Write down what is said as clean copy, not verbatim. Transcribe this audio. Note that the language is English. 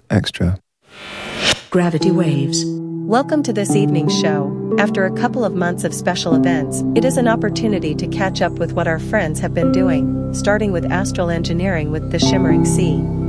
extra. Gravity Waves. Welcome to this evening's show. After a couple of months of special events, it is an opportunity to catch up with what our friends have been doing, starting with astral engineering with The Shimmering Sea.